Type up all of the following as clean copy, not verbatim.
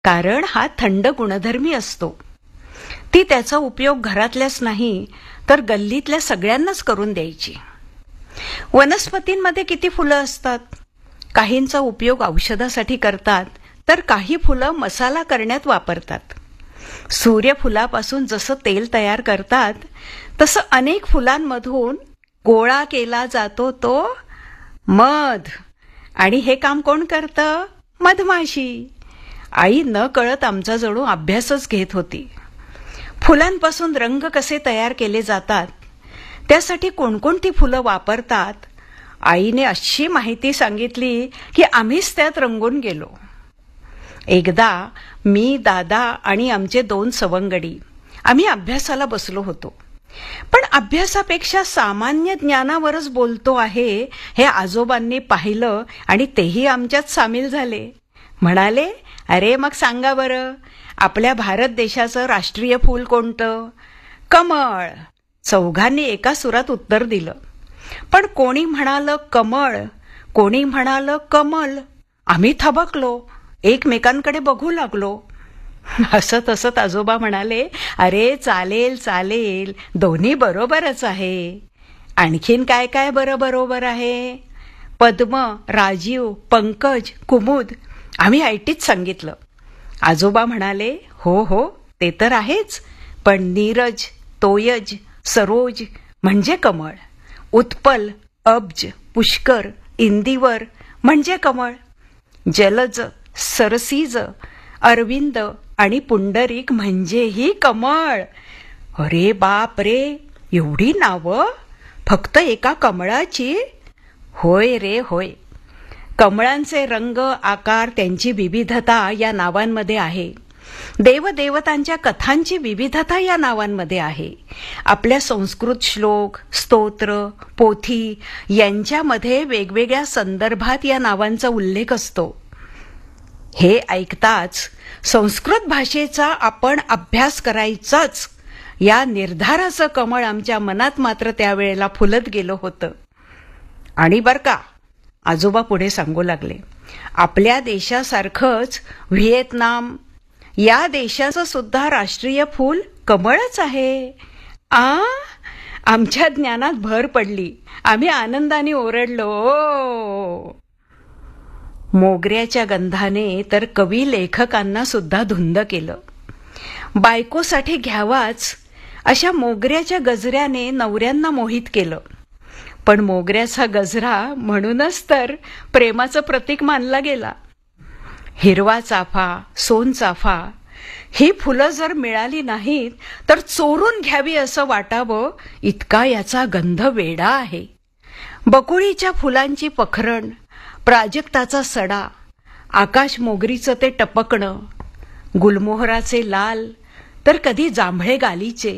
कारण हा थंड गुणधर्मी असतो. ती त्याचा उपयोग घरातल्याच नाही तर गल्लीतल्या सगळ्यांनाच करून द्यायची. वनस्पतींमध्ये किती फुलं असतात. काहींचा उपयोग औषधासाठी करतात तर काही फुलं मसाला करण्यात वापरतात. सूर्यफुलापासून जसं तेल तयार करतात तसं अनेक फुलांमधून गोळा केला जातो तो मध. आणि हे काम कोण करतं? मधमाशी. आई न कळत आमचा जणू अभ्यासच घेत होती. फुलांपासून रंग कसे तयार केले जातात, त्यासाठी कोणकोणती फुलं वापरतात, आईने अशी माहिती सांगितली की आम्हीच त्यात रंगून गेलो. एकदा मी, दादा आणि आमचे 2 सवंगडी आम्ही अभ्यासाला बसलो होतो. पण अभ्यासापेक्षा सामान्य ज्ञानावरच बोलतो आहे हे आजोबांनी पाहिलं आणि तेही आमच्यात सामील झाले. म्हणाले, अरे मग सांगा बरं, आपल्या भारत देशाचं राष्ट्रीय फूल कोणतं? कमळ. चौघांनी एका सुरात उत्तर दिलं. पण कोणी म्हणालं कमळ, कोणी म्हणालं कमल. आम्ही थबकलो, एकमेकांकडे बघू लागलो. हसत हसत आजोबा म्हणाले, अरे चालेल चालेल, दोन्ही बरोबरच आहे. आणखीन काय काय बरोबर आहे? पद्म, राजीव, पंकज, कुमुद. आम्ही ऐटीत सांगितलं. आजोबा म्हणाले, हो हो ते तर आहेच, पण नीरज, तोयज, सरोज म्हणजे कमळ. उत्पल, अब्ज, पुष्कर, इंदिवर म्हणजे कमळ. जलज, सरसीज, अरविंद आणि पुंडरीक म्हणजेही कमळ. अरे बाप रे, एवढी नावं फक्त एका कमळाची? होय रे होय. कमळांचे रंग, आकार, त्यांची विविधता या नावांमध्ये आहे. देवदेवतांच्या कथांची विविधता या नावांमध्ये आहे. आपल्या संस्कृत श्लोक, स्तोत्र, पोथी यांच्यामध्ये वेगवेगळ्या संदर्भात या नावांचा उल्लेख असतो. हे ऐकताच संस्कृत भाषेचा आपण अभ्यास करायचाच या निर्धाराचं कमळ आमच्या मनात मात्र त्यावेळेला फुलत गेलं होतं. आणि बर का, आजोबा पुढे सांगू लागले, आपल्या देशासारखंच व्हिएतनाम या देशाचं सुद्धा राष्ट्रीय फूल कमळच आहे. आमच्या ज्ञानात भर पडली. आम्ही आनंदाने ओरडलो, ओ. मोगऱ्याच्या गंधाने तर कवी लेखकांना सुद्धा धुंद केलं. बायकोसाठी घ्यावाच अशा मोगऱ्याच्या गजऱ्याने नवऱ्यांना मोहित केलं. पण मोगऱ्याचा गजरा म्हणूनच तर प्रेमाचं प्रतीक मानला गेला. हिरवा चाफा, सोनचाफा ही फुलं जर मिळाली नाहीत तर चोरून घ्यावी असं वाटावं, इतका याचा गंध वेडा आहे. बकुळीच्या फुलांची पखरण, प्राजक्ताचा सडा, आकाश मोगरीचं ते टपकणं, गुलमोहराचे लाल तर कधी जांभळे गालीचे.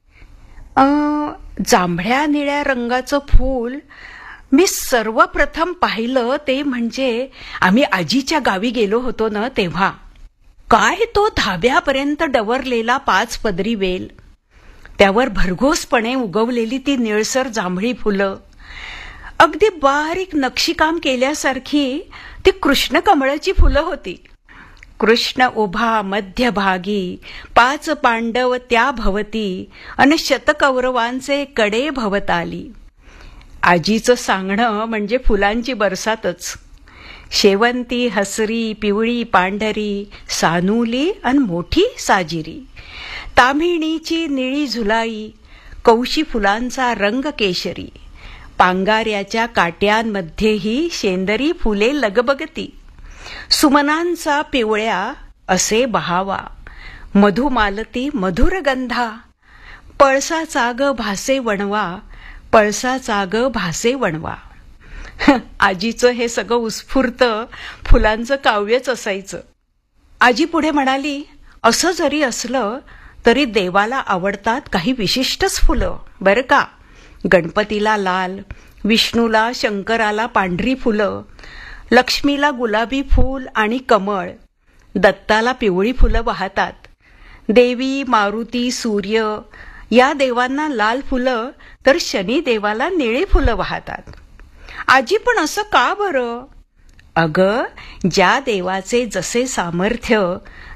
जांभळ्या निळ्या रंगाचं फूल मी सर्वप्रथम पाहिलं ते म्हणजे आम्ही आजीच्या गावी गेलो होतो ना तेव्हा. काय तो धाब्यापर्यंत डवरलेला 5 पदरी वेल, त्यावर भरघोसपणे उगवलेली ती निळसर जांभळी फुलं, अगदी बारीक नक्षीकाम केल्यासारखी ती कृष्णकमळाची फुलं होती. कृष्ण उभा मध्यभागी, 5 पांडव त्या भवती, अन शतकौरवांचे कडे भवताली. आजीचं सांगणं म्हणजे फुलांची बरसातच. शेवंती, हसरी, पिवळी, पांढरी, सानुली अन मोठी साजिरी, ताम्हिणीची निळी झुलाई, कौशी फुलांचा रंग केशरी, पांगाऱ्याच्या काट्यांमध्येही शेंदरी फुले लगबगती, सुमनांचा पिवळ्या असे बहावा, मधुमालती मधुर गंधा, पळसाचा ग भासे वणवा, पळसाचा ग भासे वणवा. आजीचं हे सगळं उत्स्फूर्त फुलांचं काव्यच असायचं. आजी पुढे म्हणाली, असं जरी असलं तरी देवाला आवडतात काही विशिष्टच फुलं बरं का. गणपतीला लाल, विष्णूला शंकराला पांढरी फुलं, लक्ष्मीला गुलाबी फूल आणि कमळ, दत्ताला पिवळी फुलं वाहतात. देवी, मारुती, सूर्य या देवांना लाल फुलं तर शनी देवाला निळी फुलं वाहतात. आजी पण असं का बरं? अगं, ज्या देवाचे जसे सामर्थ्य